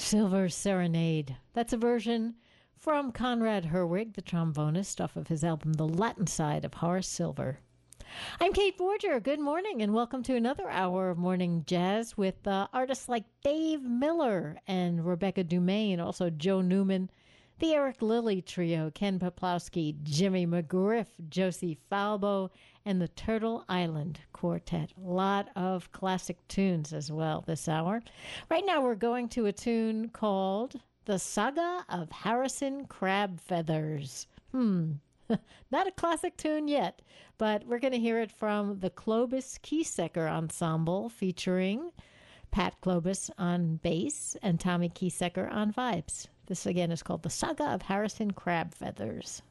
Silver Serenade. That's a version from Conrad Herwig, the trombonist, off of his album The Latin Side of Horace Silver. I'm Kate Forger. Good morning, and welcome to another hour of morning jazz with artists like Dave Miller and Rebecca Dumaine, also Joe Newman, the Eric Lilly Trio, Ken Peplowski, Jimmy McGriff, Josie Falbo, and the Turtle Island Quartet. A lot of classic tunes as well this hour. Right now we're going to a tune called The Saga of Harrison Crab Feathers. Not a classic tune yet, but we're going to hear it from the Clovis Kiesecker Ensemble featuring Pat Clovis on bass and Tommy Kiesecker on vibes. This again is called The Saga of Harrison Crab Feathers.